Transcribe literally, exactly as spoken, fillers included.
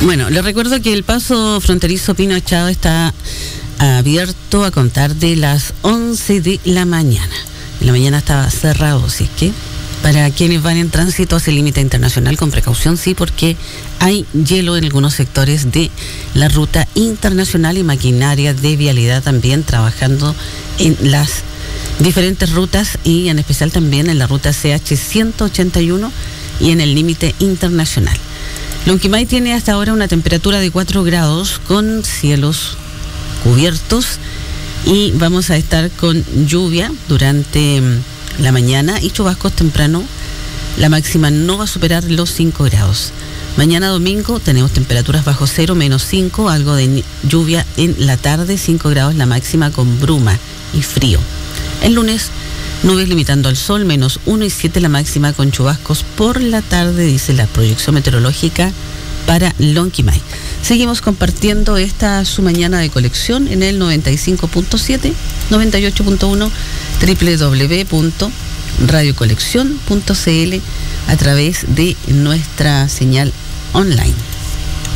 Bueno, les recuerdo que el paso fronterizo Pino Echado está abierto a contar de las once de la mañana. En la mañana estaba cerrado, así que para quienes van en tránsito hacia el límite internacional, con precaución, sí, porque hay hielo en algunos sectores de la ruta internacional y maquinaria de vialidad también trabajando en las diferentes rutas y en especial también en la ruta C H ciento ochenta y uno y en el límite internacional. Lonquimay tiene hasta ahora una temperatura de cuatro grados con cielos cubiertos y vamos a estar con lluvia durante la mañana y chubascos temprano. La máxima no va a superar los cinco grados. Mañana domingo tenemos temperaturas bajo cero, menos cinco, algo de lluvia en la tarde, cinco grados la máxima con bruma y frío. El lunes, nubes limitando al sol, menos uno y siete la máxima con chubascos por la tarde, dice la proyección meteorológica para Lonquimay. Seguimos compartiendo esta su mañana de colección en el noventa y cinco punto siete, noventa y ocho punto uno, doble u doble u doble u punto radio colección punto c l a través de nuestra señal online.